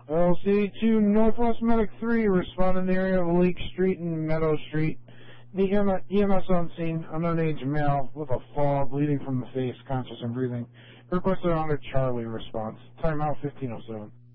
LC to Northwest Medic 3, respond in the area of Lake Street and Meadow Street. The EMS on scene, unknown age male with a fall, bleeding from the face, conscious and breathing. Requested on a Charlie response. Timeout 1507.